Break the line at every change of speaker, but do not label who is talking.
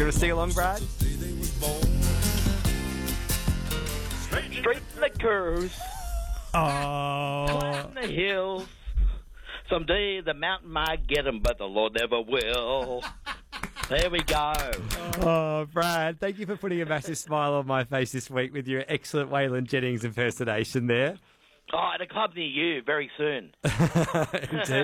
You want to sing along, Brad?
Straight liquors,
Oh.
climb the hills. Someday the mountain might get 'em, but the Lord never will. There we go.
Oh, Brad, thank you for putting a massive smile on my face this week with your excellent Waylon Jennings impersonation there.
Oh, at a club near you very soon.
Indeed.